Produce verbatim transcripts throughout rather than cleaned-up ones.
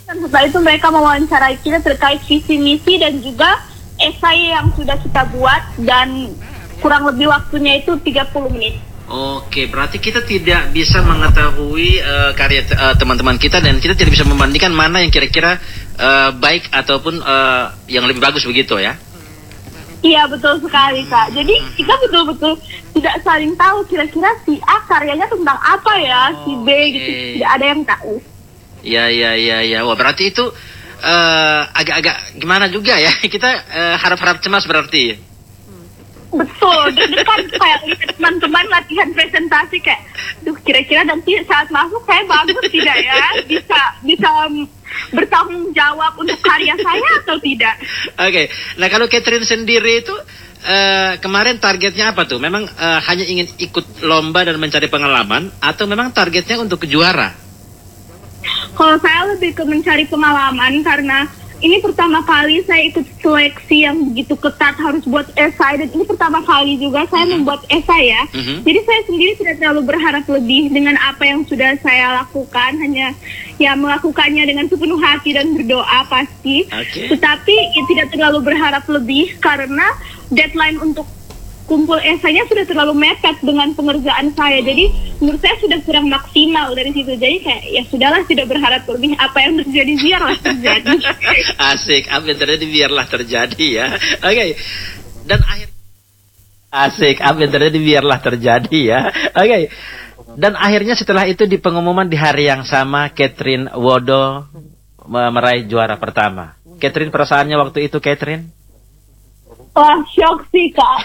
Dan setelah itu mereka mewawancarai kita terkait visi misi dan juga esai yang sudah kita buat, dan kurang lebih waktunya itu tiga puluh menit. Oke, berarti kita tidak bisa mengetahui uh, karya uh, teman-teman kita, dan kita tidak bisa membandingkan mana yang kira-kira uh, baik ataupun uh, yang lebih bagus begitu ya? Iya, betul sekali Kak. Jadi kita betul-betul tidak saling tahu kira-kira si A karyanya tentang apa ya, oh, si B okay. gitu. Tidak ada yang tahu. Iya, iya, iya, iya. Wah, berarti itu uh, agak-agak gimana juga ya? Kita uh, harap-harap cemas berarti. Betul, deg-degan kayak lihat teman-teman latihan presentasi kayak, duh kira-kira nanti saat masuk saya bagus tidak ya, bisa bisa bertanggung jawab untuk karya saya atau tidak. Oke, okay. Nah kalau Catherine sendiri itu uh, kemarin targetnya apa tuh? Memang uh, hanya ingin ikut lomba dan mencari pengalaman, atau memang targetnya untuk juara? Kalau saya lebih ke mencari pengalaman, karena ini pertama kali saya ikut seleksi yang begitu ketat, harus buat esai, dan ini pertama kali juga saya mm-hmm. membuat esai ya. Mm-hmm. Jadi saya sendiri tidak terlalu berharap lebih dengan apa yang sudah saya lakukan, hanya ya melakukannya dengan sepenuh hati dan berdoa pasti. Okay. Tetapi ya, tidak terlalu berharap lebih karena deadline untuk kumpul esainya sudah terlalu mepet dengan pengerjaan saya. Jadi menurut saya sudah kurang maksimal dari situ. Jadi kayak ya sudahlah, tidak berharap lebih, apa yang terjadi biarlah terjadi. Asik, apa yang terjadi biarlah terjadi ya. Oke. Okay. Dan akhir Asik, apa yang terjadi biarlah terjadi ya. Oke. Okay. Dan akhirnya setelah itu di pengumuman di hari yang sama Catherine Wodo meraih juara pertama. Catherine, perasaannya waktu itu Catherine? Wah, syok sih Kak.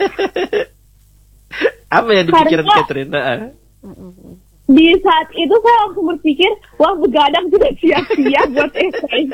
Apa yang dipikirin Catherine? Di saat itu saya langsung berpikir, wah begadang sudah sia-sia buat esai.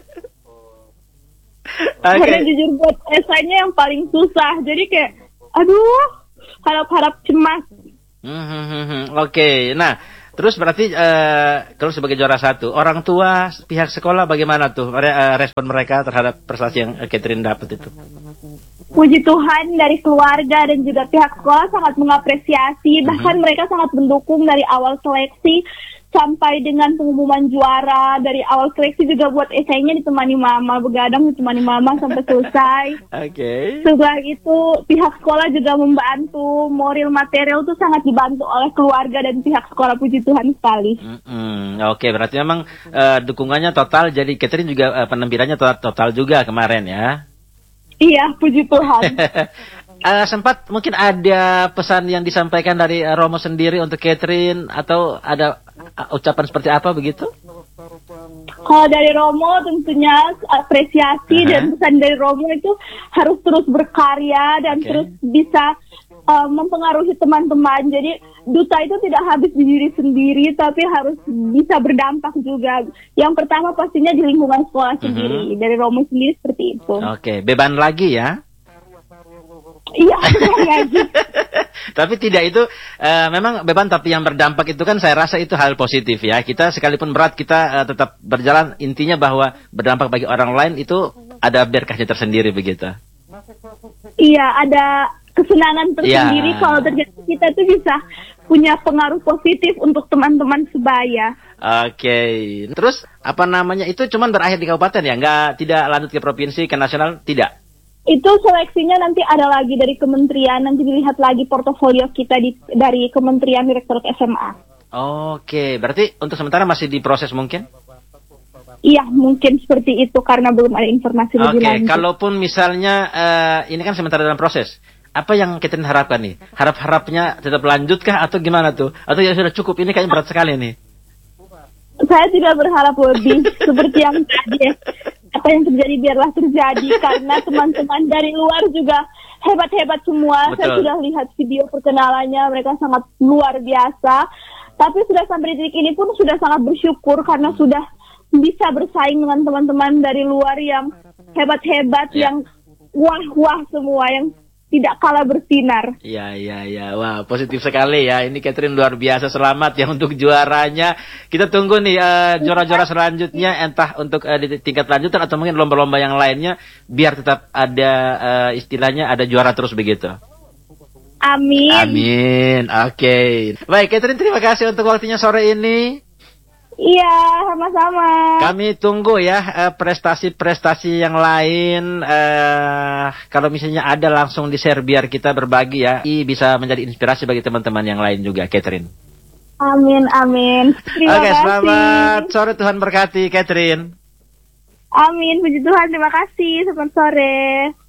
Okay. Karena jujur buat esainya yang paling susah. Jadi kayak, aduh, harap-harap cemas. Hmm, Oke, okay. Nah, terus berarti uh, kalau sebagai juara satu, orang tua pihak sekolah bagaimana tuh uh, respon mereka terhadap prestasi yang Catherine dapat itu? Puji Tuhan, dari keluarga dan juga pihak sekolah sangat mengapresiasi, bahkan uh-huh. mereka sangat mendukung dari awal seleksi sampai dengan pengumuman juara. Dari awal seleksi juga buat esainya ditemani mama, begadang ditemani mama sampai selesai. Oke. Okay. Setelah itu pihak sekolah juga membantu, moral material tuh sangat dibantu oleh keluarga dan pihak sekolah, puji Tuhan sekali. Mm-hmm. Oke, okay, berarti memang uh, dukungannya total, jadi Catherine juga uh, penampilannya total, total juga kemarin ya? Iya, puji Tuhan. Uh, sempat mungkin ada pesan yang disampaikan dari uh, Romo sendiri untuk Catherine, atau ada uh, ucapan seperti apa begitu? Kalau dari Romo tentunya apresiasi, uh-huh. dan pesan dari Romo itu harus terus berkarya dan okay. terus bisa uh, mempengaruhi teman-teman. Jadi duta itu tidak habis di diri sendiri, tapi harus bisa berdampak juga. Yang pertama pastinya di lingkungan sekolah uh-huh. sendiri. Dari Romo sendiri seperti itu. Oke, okay. Beban lagi ya? Iya, tapi tidak itu uh, memang beban, tapi yang berdampak itu kan saya rasa itu hal positif ya. Kita sekalipun berat kita uh, tetap berjalan, intinya bahwa berdampak bagi orang lain itu ada berkahnya tersendiri begitu. Iya, ada kesenangan tersendiri ya. Kalau terjadi kita tuh bisa punya pengaruh positif untuk teman-teman sebaya. Oke, okay. Terus apa namanya itu cuman berakhir di kabupaten ya? Nggak, tidak lanjut ke provinsi, ke nasional, tidak? Itu seleksinya nanti ada lagi dari kementerian, nanti dilihat lagi portofolio kita di, dari Kementerian Direktorat S M A. Oke, berarti untuk sementara masih diproses mungkin? Iya, mungkin seperti itu karena belum ada informasi okay. lebih lanjut. Oke, kalaupun misalnya uh, ini kan sementara dalam proses, apa yang kita harapkan nih? Harap-harapnya tetap lanjutkah atau gimana tuh? Atau ya sudah cukup, ini kayaknya berat sekali nih. Saya tidak berharap lebih, seperti yang tadi ya. Apa yang terjadi biarlah terjadi, karena teman-teman dari luar juga hebat-hebat semua. Betul. Saya sudah lihat video perkenalannya, mereka sangat luar biasa. Tapi sudah sampai di titik ini pun sudah sangat bersyukur karena sudah bisa bersaing dengan teman-teman dari luar yang hebat-hebat, ya. Yang wah-wah semua, yang tidak kalah bersinar. Iya, iya, iya. Wah, positif sekali ya. Ini Catherine luar biasa. Selamat ya untuk juaranya. Kita tunggu nih uh, juara-juara selanjutnya, entah untuk uh, di tingkat lanjutan atau mungkin lomba-lomba yang lainnya, biar tetap ada uh, istilahnya ada juara terus begitu. Amin. Amin. Oke. Okay. Baik, Catherine, terima kasih untuk waktunya sore ini. Iya, sama-sama. Kami tunggu ya eh, prestasi-prestasi yang lain. Eh, kalau misalnya ada langsung di-share biar kita berbagi ya. Ini bisa menjadi inspirasi bagi teman-teman yang lain juga, Catherine. Amin, amin. Terima Oke, kasih. selamat sore, Tuhan berkati, Catherine. Amin, puji Tuhan, terima kasih. Selamat sore.